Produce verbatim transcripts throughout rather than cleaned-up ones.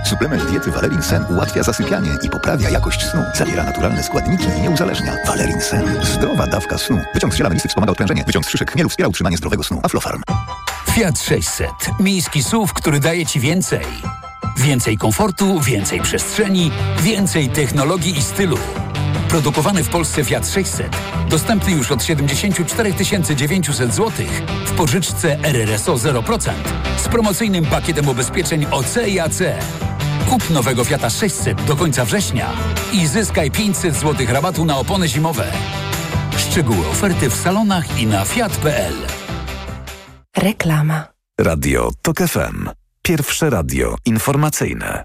Suplement diety Valerin Sen ułatwia zasypianie i poprawia jakość snu. Zawiera naturalne składniki i nie uzależnia. Valerin Sen. Zdrowa dawka snu. Wyciąg z ziela melisy wspomaga odprężenie. Wyciąg z szyszek chmielu wspiera utrzymanie zdrowego snu. Aflofarm. Fiat sześćset. Miejski S U V, który daje Ci więcej. Więcej komfortu, więcej przestrzeni, więcej technologii i stylu. Produkowany w Polsce Fiat sześćset. Dostępny już od siedemdziesiąt cztery tysiące dziewięćset złotych w pożyczce R R S O zero procent z promocyjnym pakietem ubezpieczeń O C i A C. Kup nowego Fiata sześćset do końca września i zyskaj pięćset złotych rabatu na opony zimowe. Szczegóły oferty w salonach i na fiat kropka p l. Reklama. Radio TOK F M. Pierwsze radio informacyjne.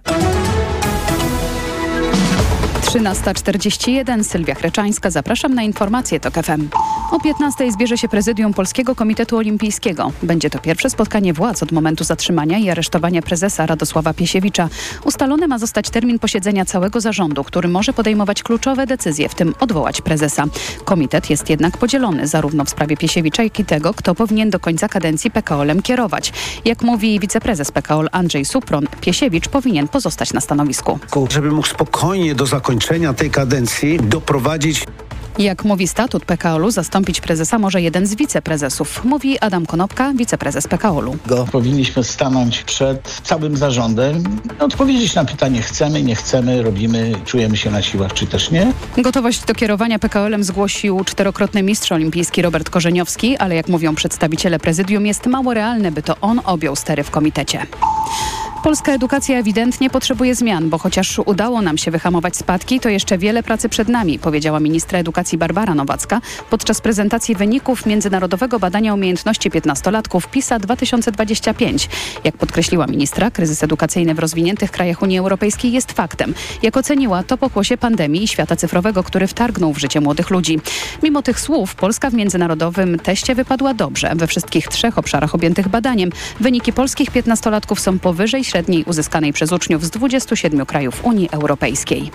trzynasta czterdzieści jeden, Sylwia Chreczańska. Zapraszam na informacje TOK F M. O piętnastej zbierze się prezydium Polskiego Komitetu Olimpijskiego. Będzie to pierwsze spotkanie władz od momentu zatrzymania i aresztowania prezesa Radosława Piesiewicza. Ustalony ma zostać termin posiedzenia całego zarządu, który może podejmować kluczowe decyzje, w tym odwołać prezesa. Komitet jest jednak podzielony zarówno w sprawie Piesiewicza, jak i tego, kto powinien do końca kadencji P K O L-em kierować. Jak mówi wiceprezes P K O L Andrzej Supron, Piesiewicz powinien pozostać na stanowisku. Żeby mógł spokojnie do zakończenia tej kadencji doprowadzić. Jak mówi statut P K O L-u, zastąpić prezesa może jeden z wiceprezesów. Mówi Adam Konopka, wiceprezes P K O L-u. Powinniśmy stanąć przed całym zarządem, odpowiedzieć na pytanie chcemy, nie chcemy, robimy, czujemy się na siłach, czy też nie. Gotowość do kierowania P K O L-em zgłosił czterokrotny mistrz olimpijski Robert Korzeniowski, ale jak mówią przedstawiciele prezydium, jest mało realne, by to on objął stery w komitecie. Polska edukacja ewidentnie potrzebuje zmian, bo chociaż udało nam się wyhamować spadki, to jeszcze wiele pracy przed nami, powiedziała ministra edukacji Barbara Nowacka podczas prezentacji wyników międzynarodowego badania umiejętności piętnastolatków PISA dwa tysiące dwadzieścia pięć. Jak podkreśliła ministra, kryzys edukacyjny w rozwiniętych krajach Unii Europejskiej jest faktem. Jak oceniła, to pokłosie pandemii i świata cyfrowego, który wtargnął w życie młodych ludzi. Mimo tych słów Polska w międzynarodowym teście wypadła dobrze. We wszystkich trzech obszarach objętych badaniem wyniki polskich piętnastolatków są powyżej średniej uzyskanej przez uczniów z dwudziestu siedmiu krajów Unii Europejskiej.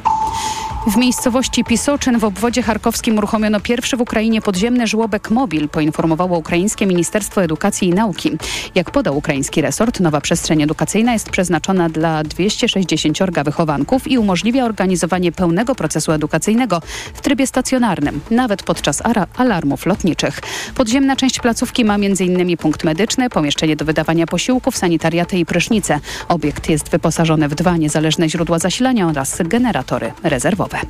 W miejscowości Pisoczyn w obwodzie charkowskim uruchomiono pierwszy w Ukrainie podziemny żłobek mobil, poinformowało ukraińskie Ministerstwo Edukacji i Nauki. Jak podał ukraiński resort, nowa przestrzeń edukacyjna jest przeznaczona dla dwieście sześćdziesiąt wychowanków i umożliwia organizowanie pełnego procesu edukacyjnego w trybie stacjonarnym, nawet podczas ara- alarmów lotniczych. Podziemna część placówki ma między innymi punkt medyczny, pomieszczenie do wydawania posiłków, sanitariaty i prysznice. Obiekt jest wyposażony w dwa niezależne źródła zasilania oraz generatory rezerwowe.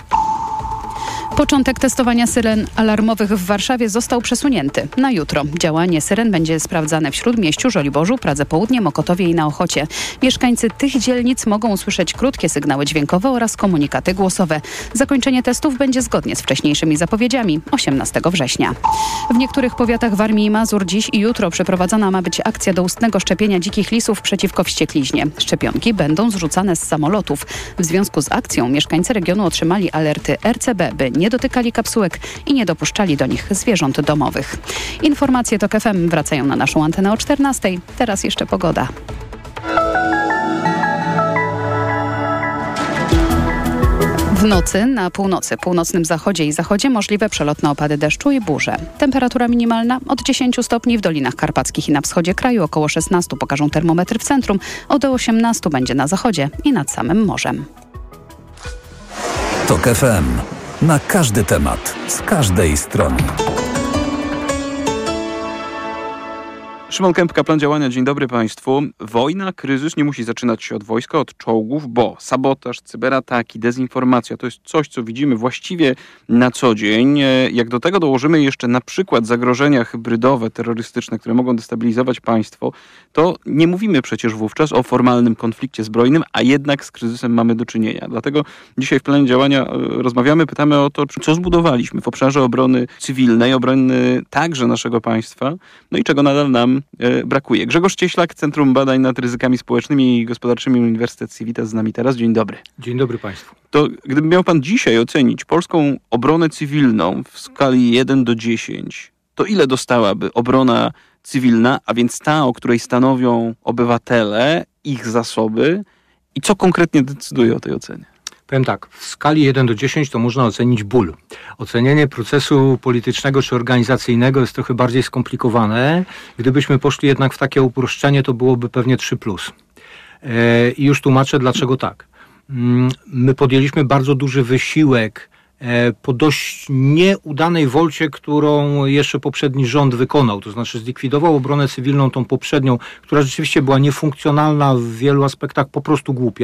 Początek testowania syren alarmowych w Warszawie został przesunięty na jutro. Działanie syren będzie sprawdzane w Śródmieściu, Żoliborzu, Pradze Południe, Mokotowie i na Ochocie. Mieszkańcy tych dzielnic mogą usłyszeć krótkie sygnały dźwiękowe oraz komunikaty głosowe. Zakończenie testów będzie zgodnie z wcześniejszymi zapowiedziami osiemnastego września. W niektórych powiatach Warmii i Mazur dziś i jutro przeprowadzona ma być akcja doustnego szczepienia dzikich lisów przeciwko wściekliźnie. Szczepionki będą zrzucane z samolotów. W związku z akcją mieszkańcy regionu otrzymali alerty R C B, by nie dotykali kapsułek i nie dopuszczali do nich zwierząt domowych. Informacje TOK F M wracają na naszą antenę o czternastej. Teraz jeszcze pogoda. W nocy na północy, północnym zachodzie i zachodzie możliwe przelotne opady deszczu i burze. Temperatura minimalna od dziesięciu stopni w Dolinach Karpackich i na wschodzie kraju, około szesnastu pokażą termometry w centrum, od osiemnastu będzie na zachodzie i nad samym morzem. TOK F M. Na każdy temat, z każdej strony. Szymon Kępka, plan działania. Dzień dobry Państwu. Wojna, kryzys nie musi zaczynać się od wojska, od czołgów, bo sabotaż, cyberataki, dezinformacja to jest coś, co widzimy właściwie na co dzień. Jak do tego dołożymy jeszcze na przykład zagrożenia hybrydowe, terrorystyczne, które mogą destabilizować państwo, to nie mówimy przecież wówczas o formalnym konflikcie zbrojnym, a jednak z kryzysem mamy do czynienia. Dlatego dzisiaj w planie działania rozmawiamy, pytamy o to, co zbudowaliśmy w obszarze obrony cywilnej, obrony także naszego państwa, no i czego nadal nam brakuje. Grzegorz Cieślak, Centrum Badań nad Ryzykami Społecznymi i Gospodarczymi Uniwersytet Civitas z nami teraz. Dzień dobry. Dzień dobry Państwu. To gdyby miał Pan dzisiaj ocenić polską obronę cywilną w skali jeden do dziesięciu, to ile dostałaby obrona cywilna, a więc ta, o której stanowią obywatele, ich zasoby i co konkretnie decyduje o tej ocenie? Powiem tak, w skali jeden do dziesięciu to można ocenić ból. Ocenienie procesu politycznego czy organizacyjnego jest trochę bardziej skomplikowane. Gdybyśmy poszli jednak w takie uproszczenie, to byłoby pewnie trzy plus. I już tłumaczę, dlaczego tak. My podjęliśmy bardzo duży wysiłek po dość nieudanej wolcie, którą jeszcze poprzedni rząd wykonał, to znaczy zlikwidował obronę cywilną, tą poprzednią, która rzeczywiście była niefunkcjonalna, w wielu aspektach po prostu głupia.